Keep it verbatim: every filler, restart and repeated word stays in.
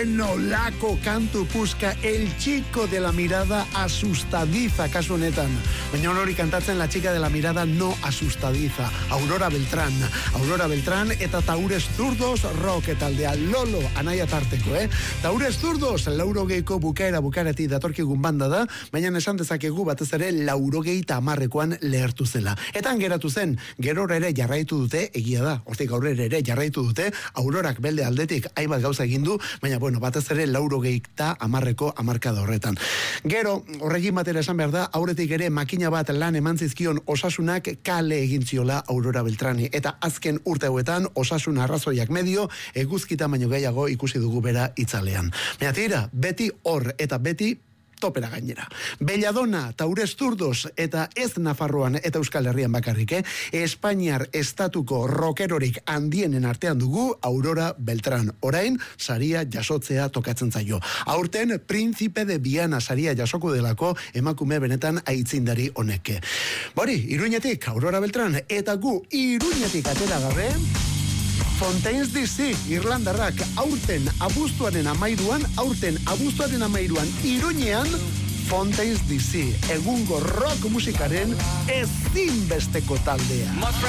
bueno, lako kantu puska, el chico de la mirada asustadiza kasu honetan. Baina hori kantatzen la chica de la mirada no asustadiza. Aurora Beltrán. Aurora Beltrán eta Taures Zurdos rock taldea. Lolo anaia tarteko, eh? Taures Zurdos, laurogeiko bukaera bukaerati datorkigun banda da, baina esan dezakegu batez ere laurogeita hamarrekoan lehertu zela. Eta geratu zen, gerora ere jarraitu dute, egia da, hortik aurrera ere jarraitu dute, Aurorak belde aldetik hainbat gauza egin du, baina bueno, batez ere laurogeita hamarreko hamarkada horretan. Gero, horrekin batera esan behar da, aurretik ere makina bat lan eman zizkion Osasunak kale egin ziola Aurora Beltrani, eta azken urte hauetan Osasun arrazoiak medio, eguzkita baino gehiago ikusi dugu bera itzalean. Baina tira, beti hor eta beti topera gainera. Belladona, Taures Zurdos eta ez Nafarroan eta Euskal Herrian bakarrik, eh? Espainiar estatuko rockerorik handienen artean dugu Aurora Beltrán. Orain, saria jasotzea tokatzen zaio. Aurten, Príncipe de Viana saria jasoko delako emakume benetan aitzindari honeke. Bori, Iruñetik, Aurora Beltrán, eta gu Iruñetik atera gabe, Fontaines D C, Irlandarrak, aurten abuztuaren amairuan, aurten abuztuaren amairuan, Iruñean, Fontaines D C, egungo rock musikaren ezinbesteko taldea.